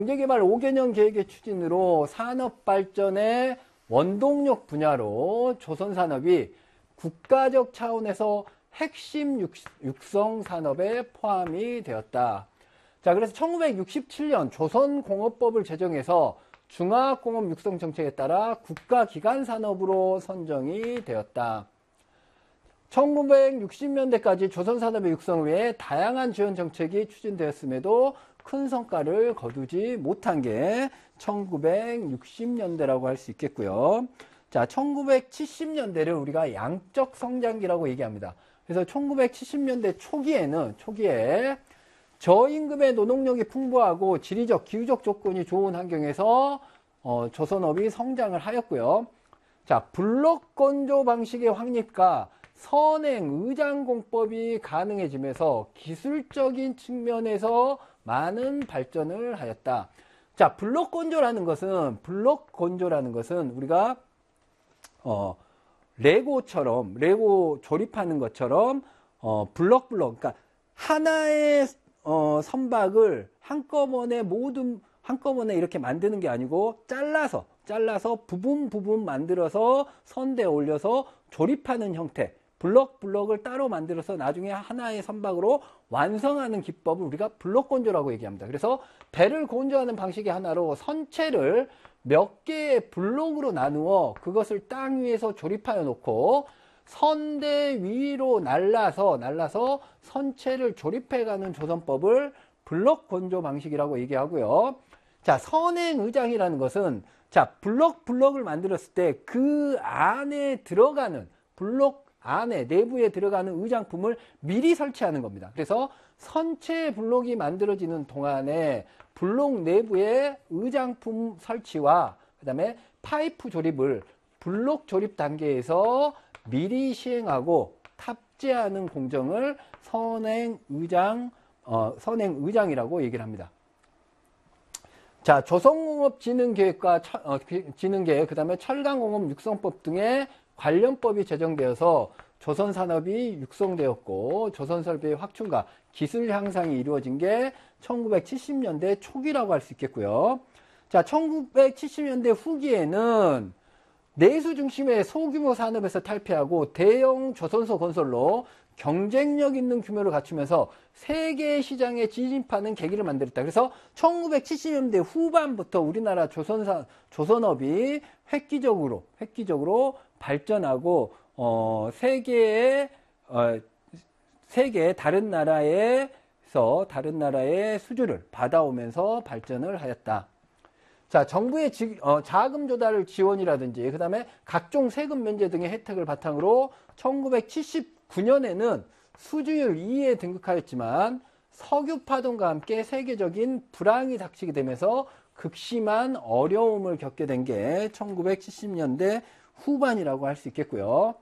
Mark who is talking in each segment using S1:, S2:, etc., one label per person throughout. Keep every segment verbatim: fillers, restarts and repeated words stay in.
S1: 경제개발 오 개년 계획의 추진으로 산업발전의 원동력 분야로 조선산업이 국가적 차원에서 핵심 육성 산업에 포함이 되었다. 자, 그래서 천구백육십칠 년 조선공업법을 제정해서 중화공업 육성 정책에 따라 국가기관 산업으로 선정이 되었다. 천구백육십 년대까지 조선산업의 육성을 위해 다양한 지원 정책이 추진되었음에도 큰 성과를 거두지 못한 게 천구백육십 년대라고 할 수 있겠고요. 자, 천구백칠십 년대를 우리가 양적 성장기라고 얘기합니다. 그래서 천구백칠십 년대 초기에는 초기에 저임금의 노동력이 풍부하고 지리적, 기후적 조건이 좋은 환경에서 어, 조선업이 성장을 하였고요. 자, 블록 건조 방식의 확립과 선행 의장공법이 가능해지면서 기술적인 측면에서 많은 발전을 하였다. 자, 블록 건조라는 것은 블록 건조라는 것은 우리가 어, 레고처럼 레고 조립하는 것처럼 어, 블럭 블럭 그러니까 하나의 어, 선박을 한꺼번에 모든 한꺼번에 이렇게 만드는 게 아니고 잘라서 잘라서 부분 부분 만들어서 선대에 올려서 조립하는 형태, 블럭 블럭을 따로 만들어서 나중에 하나의 선박으로 완성하는 기법을 우리가 블럭 건조라고 얘기합니다. 그래서 배를 건조하는 방식의 하나로 선체를 몇 개의 블록으로 나누어 그것을 땅 위에서 조립하여 놓고 선대 위로 날라서 날라서 선체를 조립해가는 조선법을 블록 건조 방식이라고 얘기하고요. 자, 선행의장이라는 것은 자, 블럭 블럭을 만들었을 때 그 안에 들어가는 블록 안에 내부에 들어가는 의장품을 미리 설치하는 겁니다. 그래서 선체 블록이 만들어지는 동안에 블록 내부의 의장품 설치와 그 다음에 파이프 조립을 블록 조립 단계에서 미리 시행하고 탑재하는 공정을 선행의장, 어, 선행의장이라고 얘기를 합니다. 자, 조선공업진흥계획과 철, 어, 진흥계획, 그 다음에 철강공업 육성법 등의 관련법이 제정되어서 조선산업이 육성되었고 조선설비의 확충과 기술 향상이 이루어진 게 천구백칠십 년대 초기라고 할 수 있겠고요. 자, 천구백칠십 년대 후기에는 내수 중심의 소규모 산업에서 탈피하고 대형 조선소 건설로 경쟁력 있는 규모를 갖추면서 세계 시장에 진입하는 계기를 만들었다. 그래서 천구백칠십 년대 후반부터 우리나라 조선사, 조선업이 획기적으로, 획기적으로 발전하고, 어, 세계의, 어, 세계 다른 나라에서 다른 나라의 수주를 받아오면서 발전을 하였다. 자, 정부의 지, 어, 자금 조달 지원이라든지, 그 다음에 각종 세금 면제 등의 혜택을 바탕으로 천구백칠십구 년에는 수주율 이 위에 등극하였지만 석유 파동과 함께 세계적인 불황이 닥치게 되면서 극심한 어려움을 겪게 된 게 천구백칠십 년대 후반이라고 할 수 있겠고요.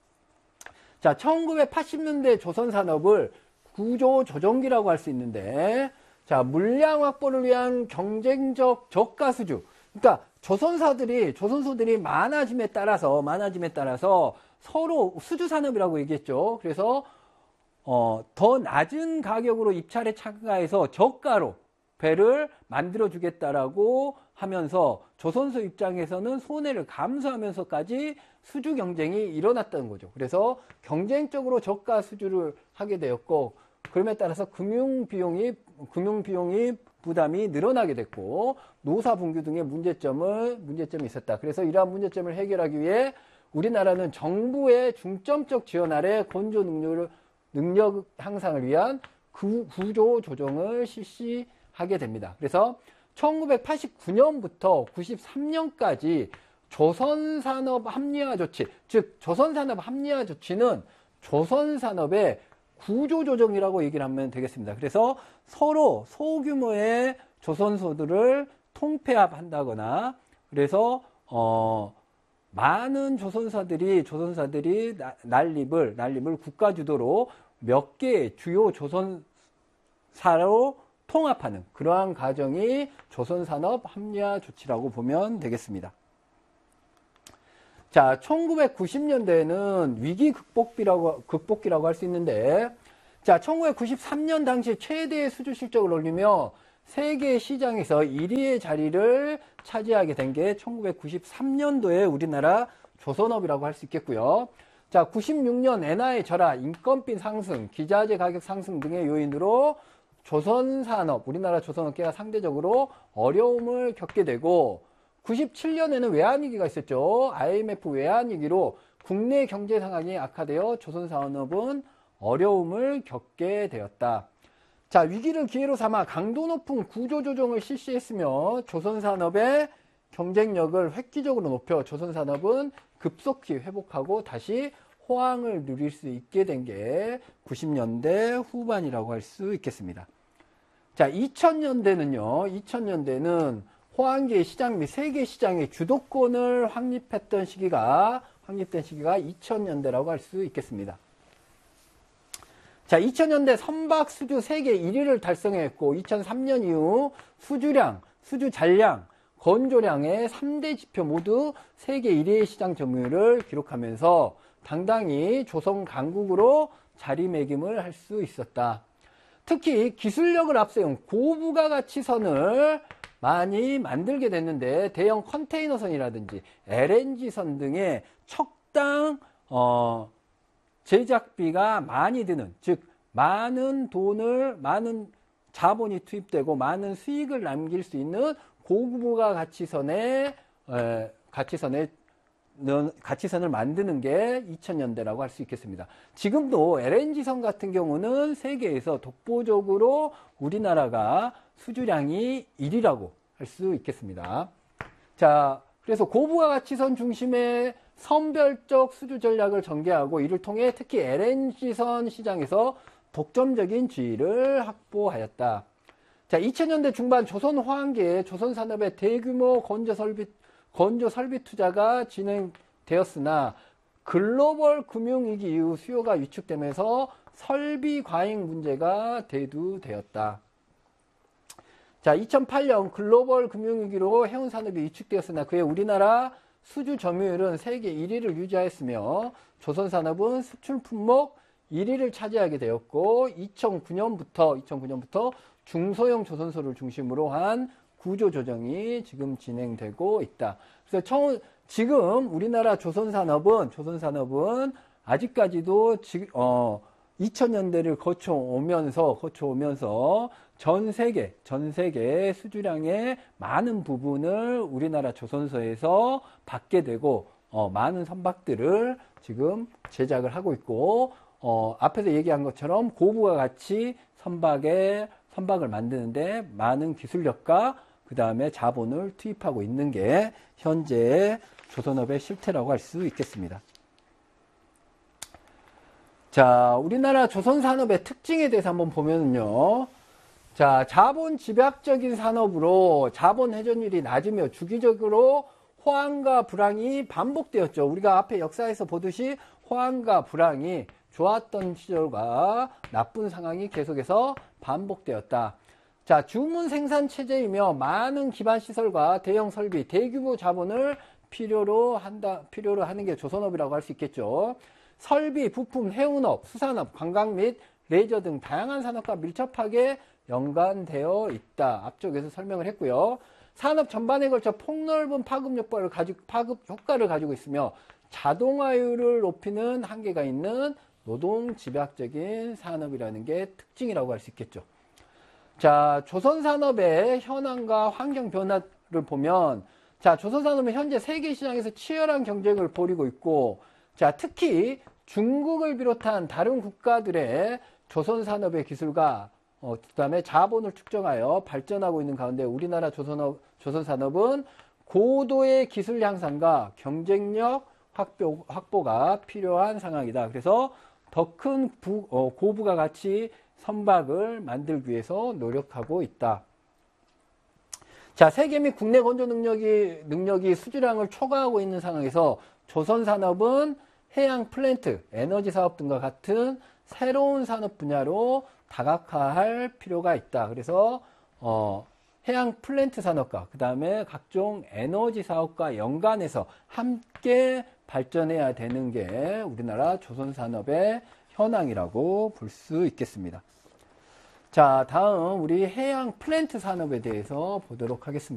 S1: 자, 천구백팔십 년대 조선산업을 구조조정기라고 할 수 있는데, 자, 물량 확보를 위한 경쟁적 저가 수주. 그러니까 조선사들이, 조선소들이 많아짐에 따라서, 많아짐에 따라서 서로 수주산업이라고 얘기했죠. 그래서, 어, 더 낮은 가격으로 입찰에 참가해서 저가로 배를 만들어주겠다라고 하면서 조선소 입장에서는 손해를 감수하면서까지 수주 경쟁이 일어났다는 거죠. 그래서 경쟁적으로 저가 수주를 하게 되었고, 그럼에 따라서 금융 비용이, 금융 비용이 부담이 늘어나게 됐고, 노사 분규 등의 문제점을, 문제점이 있었다. 그래서 이러한 문제점을 해결하기 위해 우리나라는 정부의 중점적 지원 아래 건조 능력을, 능력 향상을 위한 구, 구조 조정을 실시하게 됩니다. 그래서 천구백팔십구 년부터 구십삼 년까지 조선산업 합리화 조치, 즉 조선산업 합리화 조치는 조선산업의 구조조정이라고 얘기를 하면 되겠습니다. 그래서 서로 소규모의 조선소들을 통폐합한다거나, 그래서 어, 많은 조선사들이 조선사들이 나, 난립을 난립을 국가 주도로 몇 개의 주요 조선사로 통합하는 그러한 과정이 조선산업 합리화 조치라고 보면 되겠습니다. 자, 천구백구십 년대에는 위기 극복기라고, 극복기라고 할 수 있는데, 자, 천구백구십삼 년 당시 최대의 수주 실적을 올리며 세계 시장에서 일 위의 자리를 차지하게 된 게 천구백구십삼 년도에 우리나라 조선업이라고 할 수 있겠고요. 자, 구십육 년 엔화의 절하, 인건비 상승, 기자재 가격 상승 등의 요인으로 조선산업, 우리나라 조선업계가 상대적으로 어려움을 겪게 되고, 구십칠 년에는 외환위기가 있었죠. 아이엠에프 외환위기로 국내 경제 상황이 악화되어 조선산업은 어려움을 겪게 되었다. 자, 위기를 기회로 삼아 강도 높은 구조조정을 실시했으며 조선산업의 경쟁력을 획기적으로 높여 조선산업은 급속히 회복하고 다시 호황을 누릴 수 있게 된 게 구십 년대 후반이라고 할 수 있겠습니다. 자, 이천 년대는요, 이천 년대는 호황기의 시장 및 세계 시장의 주도권을 확립했던 시기가, 확립된 시기가 이천 년대라고 할 수 있겠습니다. 자, 이천 년대 선박 수주 세계 일 위를 달성했고, 이천삼 년 이후 수주량, 수주 잔량, 건조량의 삼 대 지표 모두 세계 일 위의 시장 점유율을 기록하면서 당당히 조선 강국으로 자리매김을 할 수 있었다. 특히 기술력을 앞세운 고부가가치선을 많이 만들게 됐는데 대형 컨테이너선이라든지 엘엔지선 등의 척당 어, 제작비가 많이 드는, 즉 많은 돈을, 많은 자본이 투입되고 많은 수익을 남길 수 있는 고부가 가치선의 에, 가치선의 가치선을 만드는 게 이천 년대라고 할 수 있겠습니다. 지금도 엘엔지선 같은 경우는 세계에서 독보적으로 우리나라가 수주량이 일 위라고 할 수 있겠습니다. 자, 그래서 고부가 가치선 중심의 선별적 수주 전략을 전개하고 이를 통해 특히 엘엔지선 시장에서 독점적인 지위를 확보하였다. 자, 이천 년대 중반 조선 호황기에 조선 산업의 대규모 건조 설비, 건조 설비 투자가 진행되었으나 글로벌 금융위기 이후 수요가 위축되면서 설비 과잉 문제가 대두되었다. 자, 이천팔 년 글로벌 금융위기로 해운 산업이 위축되었으나 그에 우리나라 수주 점유율은 세계 일 위를 유지하였으며 조선 산업은 수출 품목 일 위를 차지하게 되었고 이천구 년부터 이천구 년부터 중소형 조선소를 중심으로 한 구조 조정이 지금 진행되고 있다. 그래서 처음, 지금 우리나라 조선 산업은 조선 산업은 아직까지도 지, 어, 이천 년대를 거쳐오면서 거쳐오면서 전 세계 전 세계 수주량의 많은 부분을 우리나라 조선소에서 받게 되고 어, 많은 선박들을 지금 제작을 하고 있고 어, 앞에서 얘기한 것처럼 고부가 가치 선박에 선박을 만드는데 많은 기술력과 그 다음에 자본을 투입하고 있는 게 현재 조선업의 실태라고 할 수 있겠습니다. 자, 우리나라 조선산업의 특징에 대해서 한번 보면요. 자, 자본 집약적인 산업으로 자본 회전율이 낮으며 주기적으로 호황과 불황이 반복되었죠. 우리가 앞에 역사에서 보듯이 호황과 불황이 좋았던 시절과 나쁜 상황이 계속해서 반복되었다. 자, 주문 생산 체제이며 많은 기반 시설과 대형 설비, 대규모 자본을 필요로 한다, 필요로 하는 게 조선업이라고 할 수 있겠죠. 설비, 부품, 해운업, 수산업, 관광 및 레저 등 다양한 산업과 밀접하게 연관되어 있다. 앞쪽에서 설명을 했고요. 산업 전반에 걸쳐 폭넓은 파급 효과를 가지고, 파급 효과를 가지고 있으며 자동화율을 높이는 한계가 있는 노동 집약적인 산업이라는 게 특징이라고 할 수 있겠죠. 자, 조선산업의 현황과 환경 변화를 보면, 자, 조선산업은 현재 세계 시장에서 치열한 경쟁을 벌이고 있고, 자, 특히 중국을 비롯한 다른 국가들의 조선산업의 기술과 어, 그 다음에 자본을 축적하여 발전하고 있는 가운데 우리나라 조선업, 조선산업은 고도의 기술 향상과 경쟁력 확보, 확보가 필요한 상황이다. 그래서 더 큰 어, 고부가 가치 선박을 만들기 위해서 노력하고 있다. 자, 세계 및 국내 건조 능력이, 능력이 수주량을 초과하고 있는 상황에서 조선산업은 해양 플랜트, 에너지 사업 등과 같은 새로운 산업 분야로 다각화할 필요가 있다. 그래서 어, 해양 플랜트 산업과 그 다음에 각종 에너지 사업과 연관해서 함께 발전해야 되는 게 우리나라 조선산업의 현황이라고 볼 수 있겠습니다. 자, 자, 다음 우리 해양 플랜트 산업에 대해서 보도록 하겠습니다.